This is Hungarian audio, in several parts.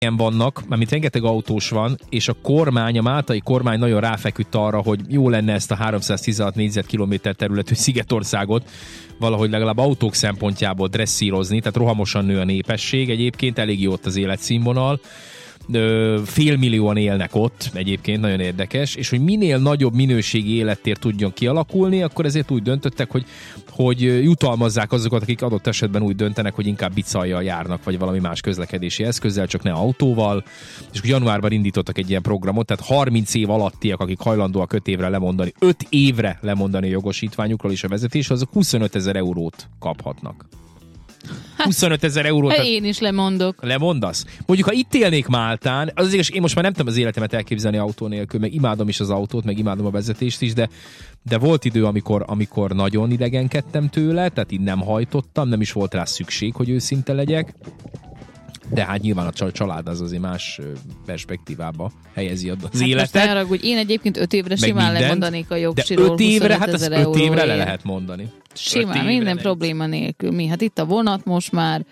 vannak, mármint rengeteg autós van, és a máltai kormány nagyon ráfeküdt arra, hogy jó lenne ezt a 316 négyzetkilométer területű Szigetországot valahogy legalább autók szempontjából dresszírozni, tehát rohamosan nő a népesség, egyébként elég jó ott az életszínvonal, 500 000 élnek ott, egyébként nagyon érdekes, és hogy minél nagyobb minőségi élettér tudjon kialakulni, akkor ezért úgy döntöttek, hogy jutalmazzák azokat, akik adott esetben úgy döntenek, hogy inkább bicajjal járnak, vagy valami más közlekedési eszközzel, csak ne autóval, és januárban indítottak egy ilyen programot, tehát 30 év alattiak, akik hajlandóak 5 évre lemondani a jogosítványukról és a vezetésről, azok 25 000 eurót kaphatnak. 25 000 eurót. Hát én is lemondok. Lemondasz? Mondjuk, ha itt élnék Máltán, az igaz, én most már nem tudom az életemet elképzelni autó nélkül, meg imádom is az autót, meg imádom a vezetést is, de volt idő, amikor nagyon idegenkedtem tőle, tehát így nem hajtottam, nem is volt rá szükség, hogy őszinte legyek. De hát nyilván a család az azért más perspektívába helyezi az életet. Hát most én egyébként 5 évre simán lemondanék a jogsiról. De 5 évre, hát az 5 évre le lehet mondani. Simán, minden probléma nélkül. Mi? Hát itt a vonat most már,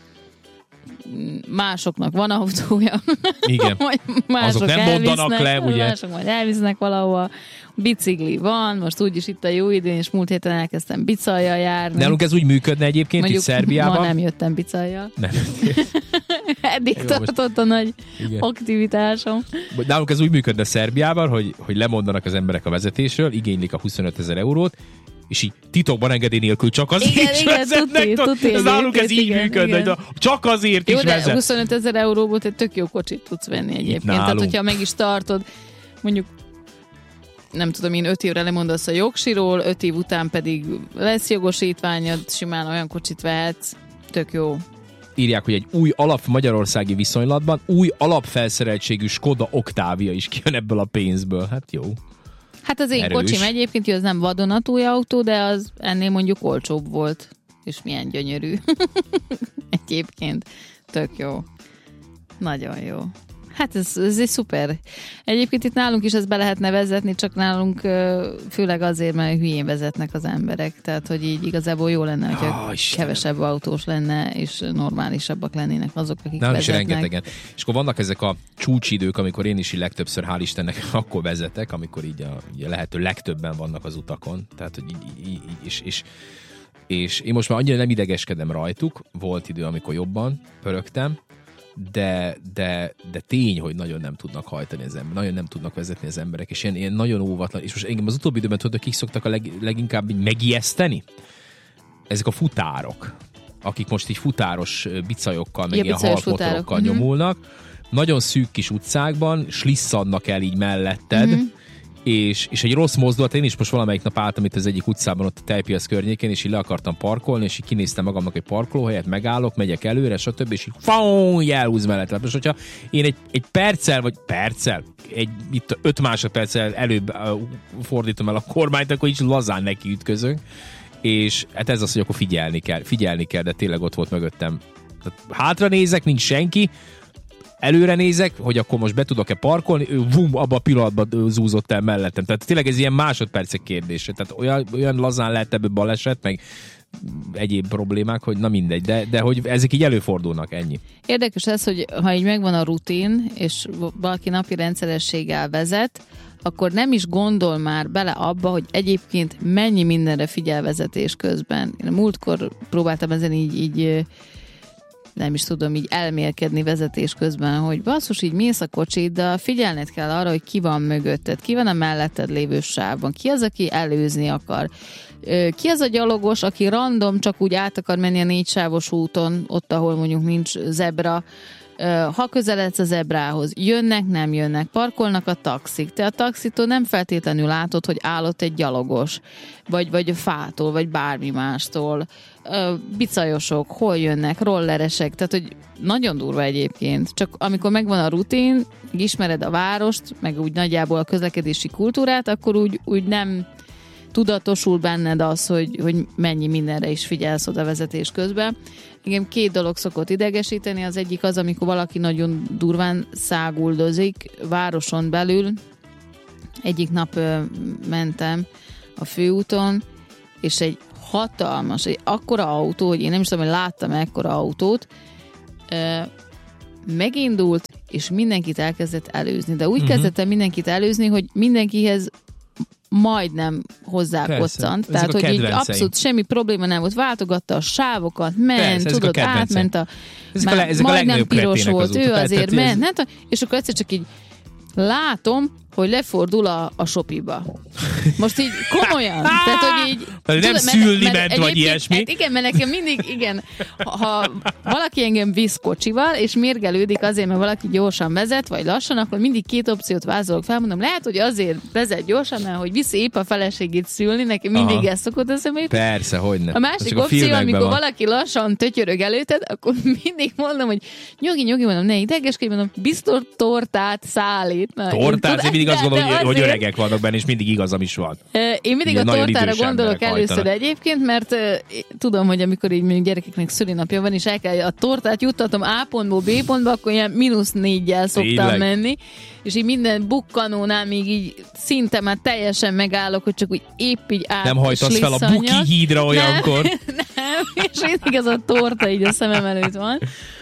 másoknak van autója. Igen. Mások azok nem mondanak le, ugye? Mások majd elvisznek valahova. Bicikli van, most úgyis itt a jó idő, és múlt héten elkezdtem bicajjal járni. Nálunk ez úgy működne egyébként mondjuk itt Szerbiában. Ma nem jöttem bicajjal. Nem. Eddig tartott a nagy aktivitásom. Nálunk ez úgy működne Szerbiában, hogy lemondanak az emberek a vezetésről, igénylik a 25 000 eurót, és így titokban engedély nélkül csak azért is vezetnek. Ez nálunk ez így működne, hogy csak azért jó, is de vezet. 25 000 euróból egy tök jó kocsit tudsz venni egyébként. Tehát, hogyha meg is tartod, mondjuk nem tudom én, 5 évre lemondasz a jogsiról, 5 év után pedig lesz jogosítványod, simán olyan kocsit vehetsz, tök jó. Írják, hogy egy új magyarországi viszonylatban új alapfelszereltségű Skoda Octavia is kijön ebből a pénzből. Hát jó. Hát az én kocsim egyébként, az nem vadonatúj autó, de az ennél mondjuk olcsóbb volt. És milyen gyönyörű. Egyébként tök jó. Nagyon jó. Hát ez egy szuper. Egyébként itt nálunk is ezt be lehetne vezetni, csak nálunk főleg azért, mert hülyén vezetnek az emberek. Tehát, hogy így igazából jó lenne, hogyha kevesebb autós lenne, és normálisabbak lennének azok, akik nálunk vezetnek. Is rengetegen. És akkor vannak ezek a csúcsidők, amikor én is így legtöbbször, hál' Istennek, akkor vezetek, amikor így a lehető legtöbben vannak az utakon. Tehát, hogy és én most már annyira nem idegeskedem rajtuk, volt idő, amikor jobban pörögtem, de tény, hogy nagyon nem tudnak hajtani az emberek, nagyon nem tudnak vezetni az emberek, és ilyen nagyon óvatlan, és most engem az utóbbi időben tudod, kik szoktak a leginkább megijeszteni? Ezek a futárok, akik most így futáros bicajokkal, meg ilyen halkmotorokkal nyomulnak, nagyon szűk kis utcákban, slisszadnak el így melletted, és egy rossz mozdulat, én is most valamelyik nap álltam itt az egyik utcában, ott a Tejpiac környékén, és így le akartam parkolni, és így kinéztem magamnak egy parkolóhelyet, megállok, megyek előre, stb. És így elhúz mellett. Most, hogyha én egy perccel, itt 5 másodperccel előbb fordítom el a kormányt, akkor így lazán neki ütközünk, és hát ez az, hogy akkor figyelni kell, de tényleg ott volt mögöttem. Tehát hátra nézek, nincs senki, előre nézek, hogy akkor most be tudok-e parkolni, ő abba a pillanatban zúzott el mellettem. Tehát tényleg ez ilyen másodpercek kérdése. Tehát olyan lazán lehet ebből baleset, meg egyéb problémák, hogy na mindegy, de hogy ezek így előfordulnak, ennyi. Érdekes ez, hogy ha így megvan a rutin, és valaki napi rendszerességgel vezet, akkor nem is gondol már bele abba, hogy egyébként mennyi mindenre figyel vezetés közben. Én múltkor próbáltam ezen így nem is tudom, így elmélkedni vezetés közben, hogy basszus, így mész a kocsiddal, figyelned kell arra, hogy ki van mögötted, ki van a melletted lévő sávban, ki az, aki előzni akar, ki az a gyalogos, aki random csak úgy át akar menni a 4 sávos úton, ott, ahol mondjuk nincs zebra, ha közeledsz a zebrához, jönnek, nem jönnek, parkolnak a taxik, te a taxitól nem feltétlenül látod, hogy állott egy gyalogos, vagy a fától, vagy bármi mástól, bicajosok, hol jönnek, rolleresek, tehát hogy nagyon durva egyébként, csak amikor megvan a rutin, ismered a várost, meg úgy nagyjából a közlekedési kultúrát, akkor úgy nem tudatosul benned az, hogy mennyi mindenre is figyelsz oda vezetés közben. Igen, 2 dolog szokott idegesíteni, az egyik az, amikor valaki nagyon durván száguldozik városon belül. Egyik nap mentem a főúton, és egy hatalmas, egy akkora autó, hogy én nem is tudom, hogy láttam ekkora autót, megindult, és mindenkit elkezdett előzni. De úgy kezdett el mindenkit előzni, hogy mindenkihez majdnem hozzákoccant. Tehát, hogy így abszolút semmi probléma nem volt. Váltogatta a sávokat, ment, persze, tudod, átment ezek majdnem piros volt, ő azért ment. Ez... És akkor egyszer csak így látom, hogy lefordul a shopiba. Most így komolyan. Tehát, hogy így... Nem szülni ment, vagy ilyesmi. Hát igen, mert nekem mindig, igen, ha valaki engem visz kocsival, és mérgelődik azért, mert valaki gyorsan vezet, vagy lassan, akkor mindig két opciót vázolok fel, mondom, lehet, hogy azért vezet gyorsan, mert hogy viszi épp a feleségét szülni, nekem mindig ez szokott eszembe jutni. Persze, hogyne. A másik opció, amikor valaki lassan tötyörög előtted, akkor mindig mondom, hogy nyugi, mondom, ne idegeskedj, mondom, biztos tortát szállít. Tortát? Én mindig azt gondolom, hogy öregek vannak benne, és mindig igazam is van. Én mindig a tortára gondolok először egyébként, mert tudom, hogy amikor így mondjuk gyerekeknek szülinapja van, és el kell a tortát juttatom A pontból B pontba, akkor ilyen -4-jel szoktam menni, és így minden bukkanónál még így szinte már teljesen megállok, hogy csak úgy épp így át. Nem hajtasz fel a Buki hídra olyankor? Nem, és mindig az a torta így a szemem előtt van.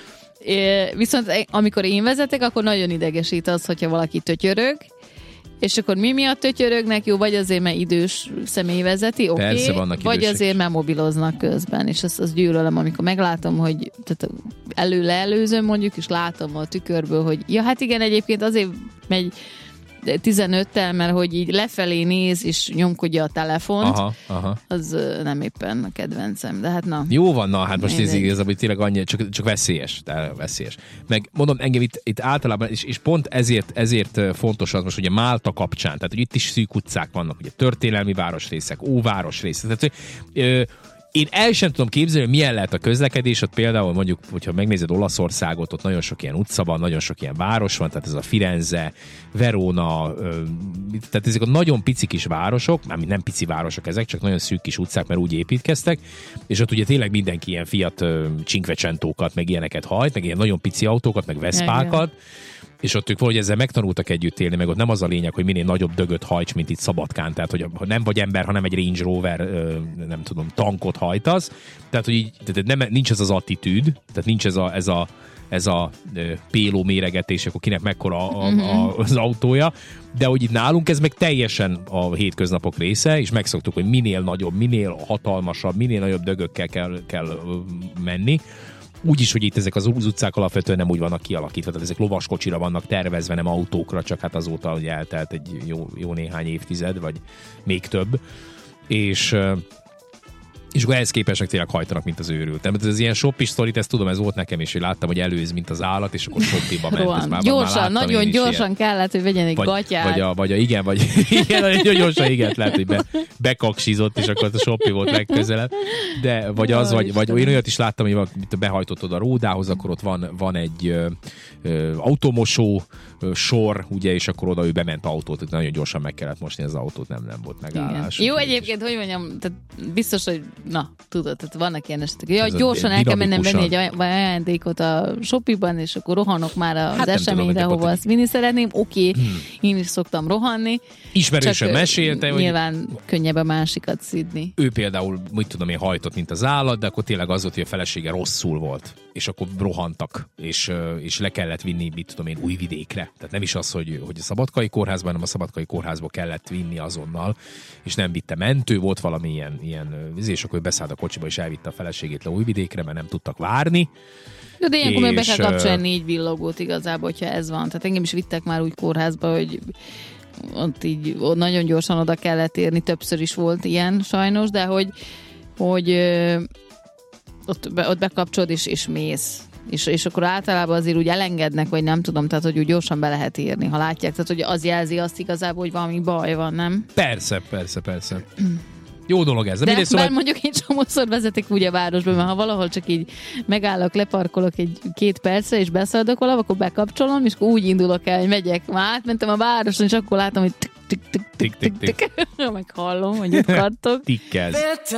Viszont amikor én vezetek, akkor nagyon idegesít az, hogyha valaki tötyörög, és akkor mi miatt tötyörögnek? Jó, vagy azért, mert idős személy vezeti, oké, vagy azért, mert mobiloznak közben, és azt gyűlölöm, amikor meglátom, hogy előzöm mondjuk, és látom a tükörből, hogy ja, hát igen, egyébként azért megy 15-tel, mert hogy így lefelé néz, és nyomkodja a telefont, az nem éppen a kedvencem, de hát na. Jó van, na, hát most ez igazából tényleg annyi, csak veszélyes, veszélyes. Meg mondom, engem itt általában, és pont ezért fontos az most ugye Málta kapcsán, tehát hogy itt is szűk utcák vannak, ugye történelmi városrészek, óvárosrészek, tehát én el sem tudom képzelni, hogy milyen lehet a közlekedés, ott például mondjuk, hogyha megnézed Olaszországot, ott nagyon sok ilyen utca van, nagyon sok ilyen város van, tehát ez a Firenze, Verona, tehát ezek a nagyon pici kis városok, mármint nem pici városok ezek, csak nagyon szűk kis utcák, mert úgy építkeztek, és ott ugye tényleg mindenki ilyen Fiat Cinquecentókat, meg ilyeneket hajt, meg ilyen nagyon pici autókat, meg Veszpákat, és ott ők valahogy ezzel megtanultak együtt élni, meg ott nem az a lényeg, hogy minél nagyobb dögöt hajts, mint itt Szabadkán, tehát hogy nem vagy ember, hanem egy Range Rover, nem tudom, tankot hajtasz, tehát hogy így, tehát nincs ez az attitűd, tehát nincs ez a péló méregetés, akkor kinek mekkora az autója, de hogy itt nálunk ez meg teljesen a hétköznapok része, és megszoktuk, hogy minél nagyobb, minél hatalmasabb, minél nagyobb dögökkel kell menni. Úgyis, hogy itt ezek az utcák alapvetően nem úgy vannak kialakítva, tehát ezek lovaskocsira vannak tervezve, nem autókra, csak hát azóta ugye eltelt egy jó néhány évtized, vagy még több. És akkor ehhez képesek tényleg hajtanak, mint az őrült. Tehát ez ilyen shoppis sztorit, ezt tudom, ez volt nekem is, hogy láttam, hogy előz, mint az állat, és akkor shoppiba ment. Gyorsan, nagyon gyorsan kellett, hogy vegyen egy gatyát. Igen, nagyon gyorsan, igen, lehet, hogy bekaksizott, és akkor a shoppi volt legközelebb. De vagy az, vagy én olyat is láttam, hogy behajtottad a ródához, akkor ott van egy automosó sor, ugye, és akkor oda ő bement autót, nagyon gyorsan meg kellett mosni az autót, nem volt megállás. Jó, egyébként, hogy mondjam, tehát biztos, hogy na, tudod, tehát vannak ilyen esetek. Ja, gyorsan el kell mennem venni egy ajándékot a shopiban, és akkor rohanok már az eseményre, hova azt vinni szeretném. Oké, én is szoktam rohanni. Ismerősen mesélte, hogy nyilván könnyebb a másikat szidni. Ő például, mit tudom én, hajtott, mint az állat, de akkor tényleg az volt, hogy a felesége rosszul volt, és akkor rohantak, és le kellett vinni, mit tudom én, Újvidékre. Tehát nem is az, hogy a Szabadkai kórházban, hanem a Szabadkai kórházba kellett vinni azonnal, és nem vitte mentő, volt valami ilyen és akkor beszállt a kocsiba, és elvitte a feleségét le Újvidékre, mert nem tudtak várni. De ilyenkor meg be kell kapcsolni 4 villogót igazából, hogyha ez van. Tehát engem is vittek már úgy kórházba, hogy ott nagyon gyorsan oda kellett érni, többször is volt ilyen sajnos, de hogy ott bekapcsolod és mész. És akkor általában azért úgy elengednek, vagy nem tudom, tehát hogy úgy gyorsan be lehet érni, ha látják. Tehát hogy az jelzi azt igazából, hogy valami baj van, nem? Persze. Jó dolog ez. De szóval... mondjuk én csomószor vezetek úgy a városba, mert ha valahol csak így megállok, leparkolok 2 percre, és beszaladok valahol, akkor bekapcsolom, és akkor úgy indulok el, hogy megyek. Már átmentem a városon, és akkor látom, hogy tik-tik-tik-tik-tik. Meg hallom, hogy itt kattog. Tikkez.